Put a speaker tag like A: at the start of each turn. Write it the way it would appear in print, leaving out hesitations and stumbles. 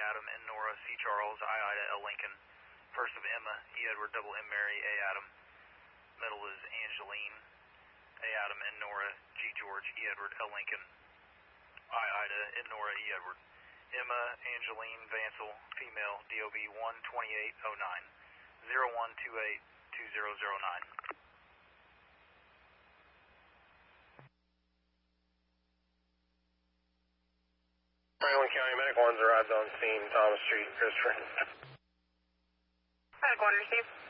A: Adam, N Nora, C Charles, I Ida, L Lincoln. First of Emma, E Edward, double M Mary, A Adam. Middle is Angeline, A Adam, N Nora, G George, E Edward, L Lincoln. I Ida, N Nora, E Edward. Emma Angeline Vansel, female, DOB 12809, 01282009.
B: Franklin County Medical One's arrived on scene, Thomas Street, Christopher.
C: Medical One received.